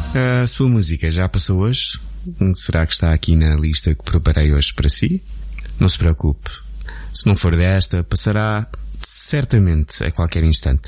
A sua música já passou hoje? Será que está aqui na lista que preparei hoje para si? Não se preocupe. Se não for desta, passará certamente a qualquer instante.